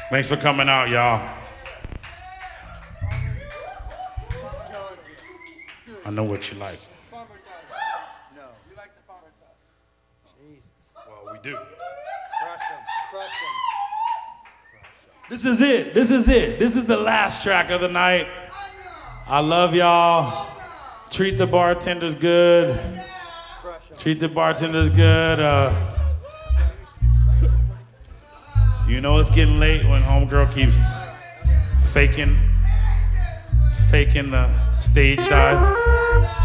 Thanks for coming out, y'all. I know what you like. Well, we do. This is it. This is it. This is the last track of the night. I love y'all. Treat the bartenders good. Treat the bartenders good. You know it's getting late when homegirl keeps faking the stage dive.